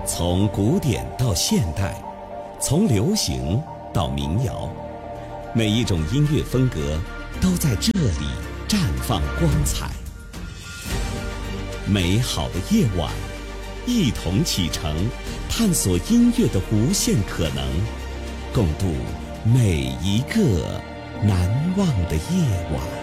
从古典到现代，从流行到民谣，每一种音乐风格都在这里绽放光彩。美好的夜晚，一同启程，探索音乐的无限可能，共度每一个难忘的夜晚。